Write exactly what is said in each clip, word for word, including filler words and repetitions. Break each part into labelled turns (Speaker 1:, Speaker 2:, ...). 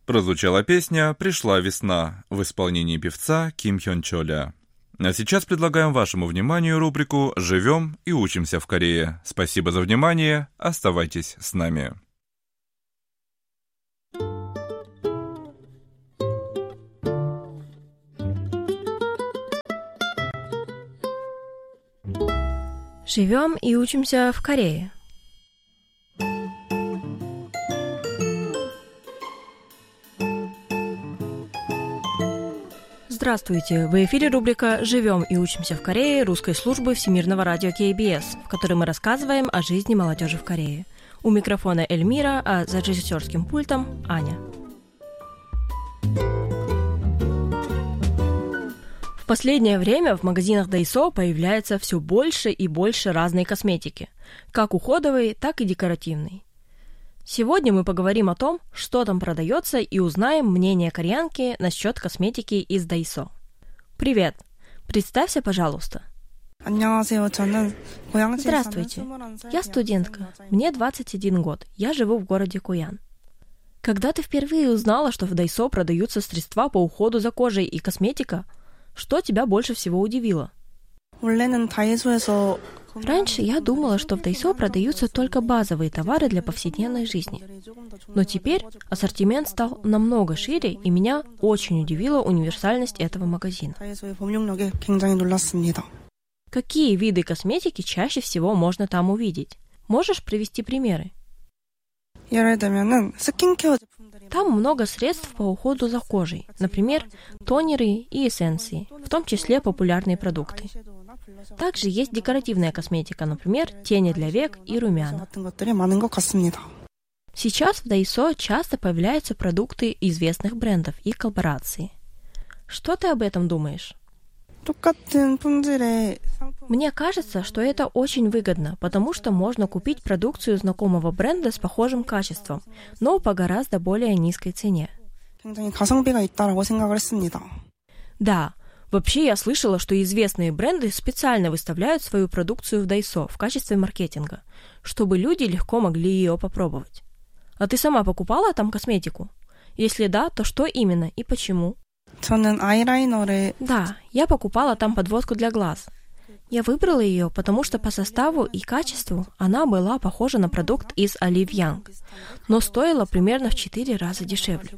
Speaker 1: Прозвучала песня «Пришла весна» в исполнении певца Ким Хён Чоля. А сейчас предлагаем вашему вниманию рубрику «Живем и учимся в Корее». Спасибо за внимание, оставайтесь с нами.
Speaker 2: Живем и учимся в Корее. Здравствуйте! В эфире рубрика «Живем и учимся в Корее» русской службы Всемирного радио кей би эс, в которой мы рассказываем о жизни молодежи в Корее. У микрофона Эльмира, а за режиссерским пультом Аня. В последнее время в магазинах Daiso появляется все больше и больше разной косметики, как уходовой, так и декоративной. Сегодня мы поговорим о том, что там продается, и узнаем мнение кореянки насчет косметики из Daiso. Привет! Представься, пожалуйста.
Speaker 3: Здравствуйте.
Speaker 2: Я студентка. Мне двадцать один год. Я живу в городе Коян. Когда ты впервые узнала, что в Daiso продаются средства по уходу за кожей и косметика, что тебя больше всего удивило?
Speaker 3: Раньше я думала, что в Daiso продаются только базовые товары для повседневной жизни.
Speaker 2: Но теперь ассортимент стал намного шире, и меня очень удивила универсальность этого магазина. Какие виды косметики чаще всего можно там увидеть? Можешь привести примеры? Там много средств по уходу за кожей, например, тонеры и эссенции, в том числе популярные продукты. Также есть декоративная косметика, например, тени для век и румяна. Сейчас в Daiso часто появляются продукты известных брендов и коллабораций. Что ты об этом думаешь? Мне кажется, что это очень выгодно, потому что можно купить продукцию знакомого бренда с похожим качеством, но по гораздо более низкой цене. Да, вообще я слышала, что известные бренды специально выставляют свою продукцию в Daiso в качестве маркетинга, чтобы люди легко могли ее попробовать. А ты сама покупала там косметику? Если да, то что именно и почему? Да, я покупала там подводку для глаз. Я выбрала ее, потому что по составу и качеству она была похожа на продукт из Olive Young, но стоила примерно в четыре раза дешевле.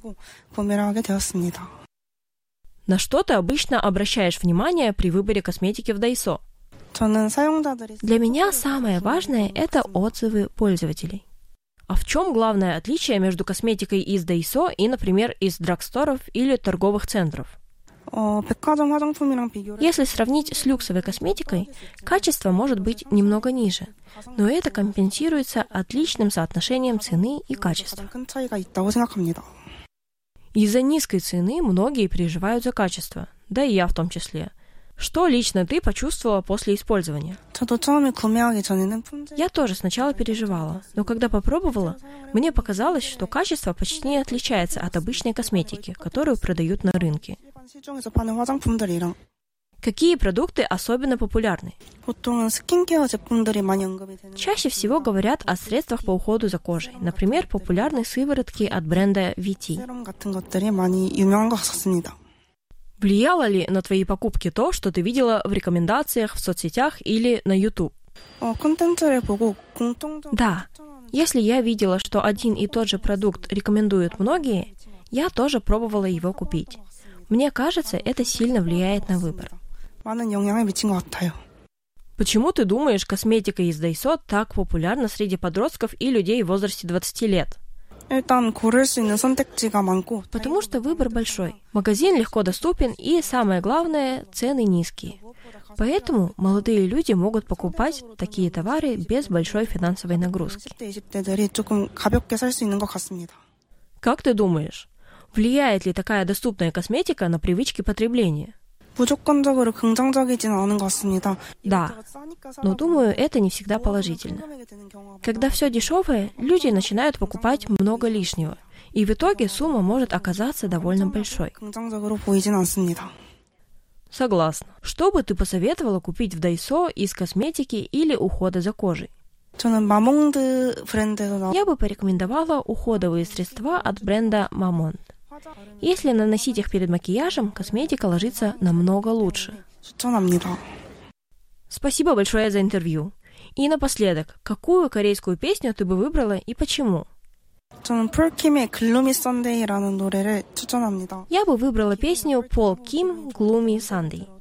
Speaker 2: На что ты обычно обращаешь внимание при выборе косметики в Daiso? Для меня самое важное – это отзывы пользователей. А в чем главное отличие между косметикой из Daiso и, например, из драгсторов или торговых центров? Если сравнить с люксовой косметикой, качество может быть немного ниже, но это компенсируется отличным соотношением цены и качества. Из-за низкой цены многие переживают за качество, да и я в том числе. Что лично ты почувствовала после использования? Я тоже сначала переживала, но когда попробовала, мне показалось, что качество почти не отличается от обычной косметики, которую продают на рынке. Какие продукты особенно популярны? Чаще всего говорят о средствах по уходу за кожей, например, популярны сыворотки от бренда ви ти. Влияло ли на твои покупки то, что ты видела в рекомендациях в соцсетях или на YouTube? Да. Если я видела, что один и тот же продукт рекомендуют многие, я тоже пробовала его купить. Мне кажется, это сильно влияет на выбор. Почему ты думаешь, косметика из Daiso так популярна среди подростков и людей в возрасте двадцати лет? Потому что выбор большой. Магазин легко доступен и, самое главное, цены низкие. Поэтому молодые люди могут покупать такие товары без большой финансовой нагрузки. Как ты думаешь, влияет ли такая доступная косметика на привычки потребления? Да, но думаю, это не всегда положительно. Когда все дешевое, люди начинают покупать много лишнего, и в итоге сумма может оказаться довольно большой. Согласна. Что бы ты посоветовала купить в Daiso из косметики или ухода за кожей?
Speaker 3: Я
Speaker 2: бы порекомендовала уходовые средства от бренда Mamont. Если наносить их перед макияжем, косметика ложится намного лучше.
Speaker 4: 추천합니다.
Speaker 2: Спасибо большое за интервью. И напоследок, какую корейскую песню ты бы выбрала и почему?
Speaker 4: 저는 폴킴의 Gloomy Sunday라는 노래를 추천합니다.
Speaker 2: Я бы выбрала песню Пол Ким «Gloomy Sunday».